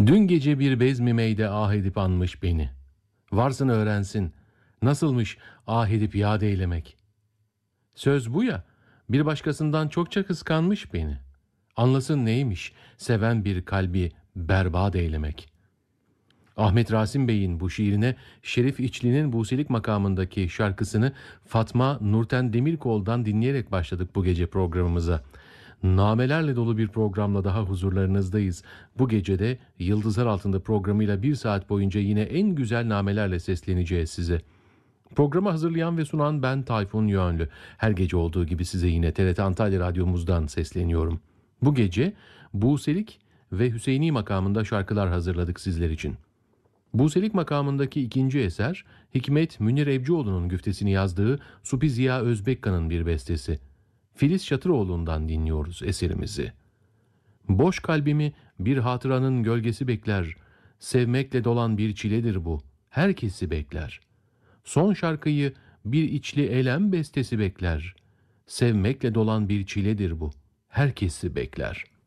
Dün gece bir bezmimeyde ah edip anmış beni. Varsın öğrensin, nasılmış ah edip yad eylemek. Söz bu ya, bir başkasından çokça kıskanmış beni. Anlasın neymiş, seven bir kalbi berbat eylemek. Ahmet Rasim Bey'in bu şiirine Şerif İçli'nin Buselik makamındaki şarkısını Fatma Nurten Demirkol'dan dinleyerek başladık bu gece programımıza. Namelerle dolu bir programla daha huzurlarınızdayız. Bu gece de Yıldızlar Altında programıyla bir saat boyunca yine en güzel namelerle sesleneceğiz size. Programı hazırlayan ve sunan ben Tayfun Yönlü. Her gece olduğu gibi size yine TRT Antalya Radyomuzdan sesleniyorum. Bu gece Buselik ve Hüseyini makamında şarkılar hazırladık sizler için. Buselik makamındaki ikinci eser, Hikmet Münir Ebcioğlu'nun güftesini yazdığı Supi Ziya Özbekkan'ın bir bestesi. Filiz Şatıroğlu'ndan dinliyoruz eserimizi. Boş kalbimi bir hatıranın gölgesi bekler. Sevmekle dolan bir çiledir bu. Herkesi bekler. Son şarkıyı bir içli elem bestesi bekler. Sevmekle dolan bir çiledir bu. Herkesi bekler.''